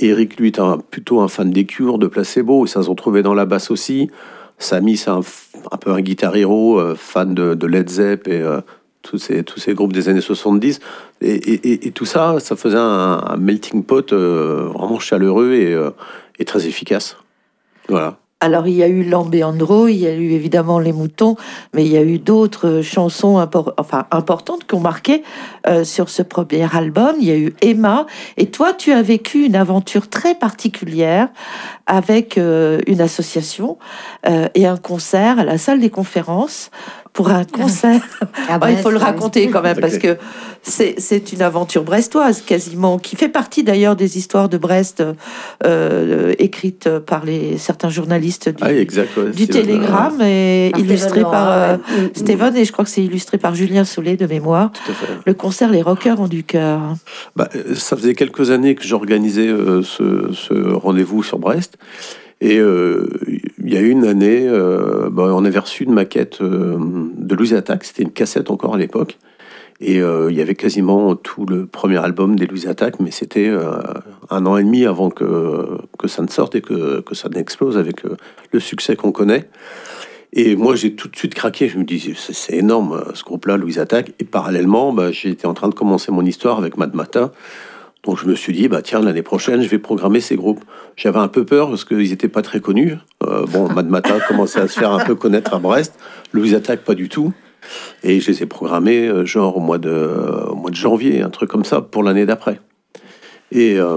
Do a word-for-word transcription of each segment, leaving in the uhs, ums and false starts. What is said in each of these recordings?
Eric, lui, était un, plutôt un fan des Cures, de Placebo, et ça se retrouvait dans la basse aussi. Samy, c'est un, un peu un guitar hero, euh, fan de, de Led Zepp et euh, tous, ces, tous ces groupes des années soixante-dix. Et, et, et, et tout ça, ça faisait un, un melting pot euh, vraiment chaleureux et, euh, et très efficace. Voilà. Alors, il y a eu Lambéandro, il y a eu évidemment Les Moutons, mais il y a eu d'autres chansons impor- enfin, importantes qui ont marqué euh, sur ce premier album. Il y a eu Emma. Et toi, tu as vécu une aventure très particulière avec euh, une association euh, et un concert à la salle des conférences pour un concert. Ah bah, il faut le raconter quand même, parce que c'est, c'est une aventure brestoise quasiment, qui fait partie d'ailleurs des histoires de Brest euh, écrites par les, certains journalistes du, ah, exact, ouais, du Télégramme euh, et par illustré Steven par euh, ouais. Steven, et je crois que c'est illustré par Julien Solé de mémoire. Tout à fait. Le concert Les Rockers ont du cœur. Bah, ça faisait quelques années que j'organisais euh, ce, ce rendez-vous sur Brest. Et euh, il y a une année, euh, bah, on avait reçu une maquette euh, de Louise Attaque. C'était une cassette encore à l'époque. Et euh, il y avait quasiment tout le premier album des Louise Attaque, mais c'était euh, un an et demi avant que, que ça ne sorte et que, que ça n'explose avec euh, le succès qu'on connaît. Et moi, j'ai tout de suite craqué. Je me dis, c'est, c'est énorme, ce groupe-là, Louise Attaque. Et parallèlement, bah, j'étais en train de commencer mon histoire avec Matmata. Donc je me suis dit, bah tiens, l'année prochaine, je vais programmer ces groupes. J'avais un peu peur parce qu'ils n'étaient pas très connus. Euh, bon, Matmata commençait à se faire un peu connaître à Brest. Louise Attaque, pas du tout. Et je les ai programmés euh, genre au mois, de, euh, au mois de janvier, un truc comme ça, pour l'année d'après. Et euh,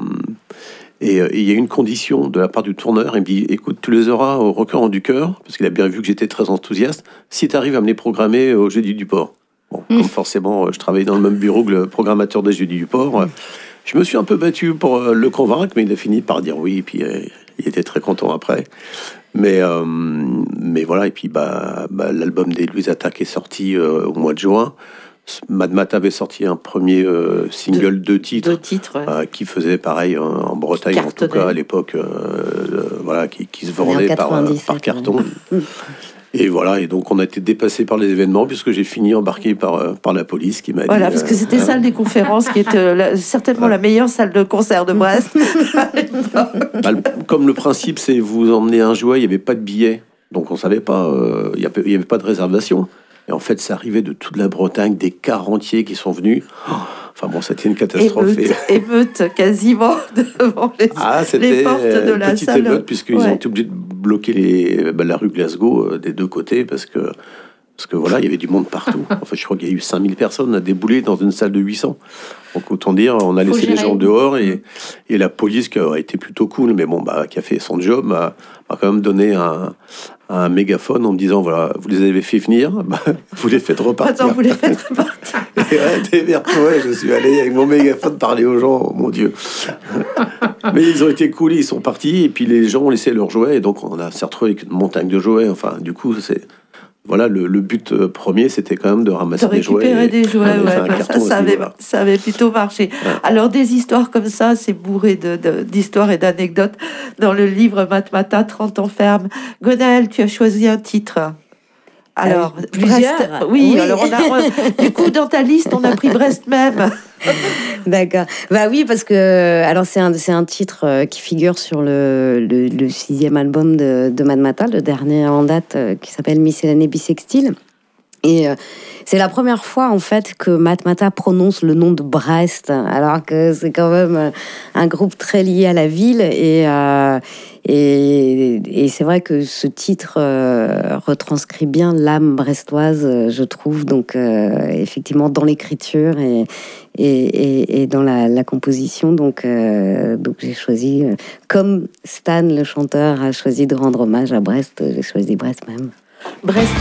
et il euh, y a une condition de la part du tourneur. Il me dit, écoute, tu les auras au Rockers du Cœur, parce qu'il a bien vu que j'étais très enthousiaste, si tu arrives à me les programmer au Jeudi du Port. Bon, mmh. Comme forcément, je travaillais dans le même bureau que le programmateur des Jeudis du Port. Je me suis un peu battu pour le convaincre, mais il a fini par dire oui, et puis euh, il était très content après. Mais, euh, mais voilà, et puis bah, bah, l'album des Louise Attaque est sorti euh, au mois de juin. Matmata avait sorti un premier euh, single, deux, deux titres, deux titres ouais. euh, qui faisait pareil en, en Bretagne, Cartonné. En tout cas à l'époque, euh, euh, voilà, qui, qui se vendait par, euh, par carton. Et voilà, et donc on a été dépassé par les événements, puisque j'ai fini embarqué par, par la police qui m'a voilà, dit... parce que c'était euh, salle des conférences qui était euh, la, certainement la meilleure salle de concert de Brest. Bah, comme le principe, c'est vous emmenez un jouet, il n'y avait pas de billets, donc on ne savait pas, euh, il n'y avait pas de réservation. Et en fait, ça arrivait de toute la Bretagne, des cars entiers qui sont venus. Oh, enfin bon, c'était une catastrophe. Émeute, et... émeute quasiment devant les, ah, les portes de la petite salle. Émeute, puisqu'ils ouais. ont été obligés de bloquer les, bah, la rue Glasgow euh, des deux côtés, parce que, parce que voilà, il y avait du monde partout. Enfin, je crois qu'il y a eu cinq mille personnes à débouler dans une salle de huit cents. Donc autant dire, on a Faut laissé gérer. les gens dehors, et, et la police, qui a été plutôt cool, mais bon, bah, qui a fait son job, a, a quand même donné un... un mégaphone en me disant, voilà, vous les avez fait venir, bah, vous les faites repartir. Attends, vous les faites repartir. Et ouais, démerde-toi, ouais, je suis allé avec mon mégaphone parler aux gens, oh, mon Dieu. Mais ils ont été cool, ils sont partis, et puis les gens ont laissé leurs jouets, et donc on a s'est retrouvé avec une montagne de jouets. Enfin, du coup, c'est... Voilà, le, le but premier, c'était quand même de ramasser de des jouets. récupérer des jouets, ouais, bah ça, ça, avait, voilà. ça avait plutôt marché. Ouais. Alors, des histoires comme ça, c'est bourré de, de, d'histoires et d'anecdotes dans le livre Matmata, trente ans ferme. Gwenaëlle, tu as choisi un titre. Alors, euh, plusieurs. Brest, oui, oui, alors on a, du coup, dans ta liste, on a pris Brest même. D'accord. Bah oui, parce que alors c'est un c'est un titre euh, qui figure sur le, le, le sixième album de, de Matmata, le dernier en date, euh, qui s'appelle Miscellanée Bisextile. Et euh, c'est la première fois en fait que Matmata prononce le nom de Brest, alors que c'est quand même un groupe très lié à la ville. Et euh, et, et c'est vrai que ce titre euh, retranscrit bien l'âme brestoise, je trouve. Donc euh, effectivement dans l'écriture et et, et, et dans la, la composition. Donc euh, donc j'ai choisi, comme Stan le chanteur a choisi de rendre hommage à Brest, j'ai choisi Brest même. Brest